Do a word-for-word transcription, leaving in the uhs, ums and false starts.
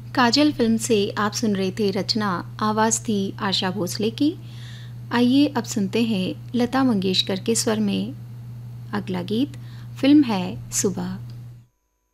काजल film से आप सुन रहे थे रचना, आवाज़ थी आशा भोसले की। आइए अब सुनते हैं लता मंगेशकर के स्वर में अगला गीत। फिल्म है सुबह।